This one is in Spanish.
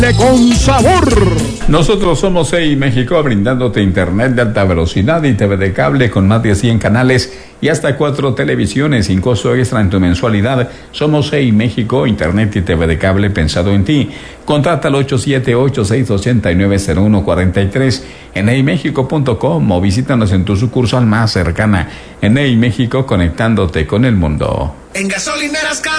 con sabor. Nosotros somos EI México, brindándote internet de alta velocidad y TV de cable con más de 100 canales y hasta 4 televisiones sin costo extra en tu mensualidad. Somos EI México, internet y TV de cable pensado en ti. Contacta al 878-689-0143 en eimexico.com o visítanos en tu sucursal más cercana. En EI México, conectándote con el mundo. En Gasolineras Casa